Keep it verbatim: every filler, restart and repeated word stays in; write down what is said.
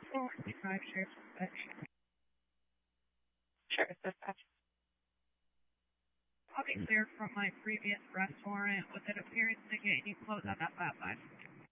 four fifty-five, Sheriff's Dispatch. Sheriff's Dispatch. I'll be cleared from my previous arrest warrant with an appearance to get you close on that flat line.